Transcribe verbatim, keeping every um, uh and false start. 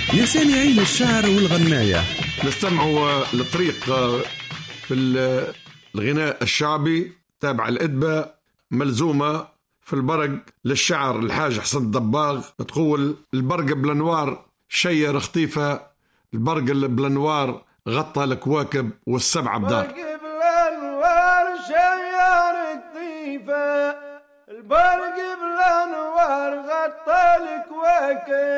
يا سامعين الشعر والغناية، نستمعوا لطريق في الغناء الشعبي تابع الإدبة ملزومة في البرق للشعر الحاج حسن الضباغ، تقول البرق بلانوار شير خطيفة، البرق بلانوار غطى الكواكب والسبع بدار. البرق بلانوار شير خطيفة، البرق بلانوار غطى الكواكب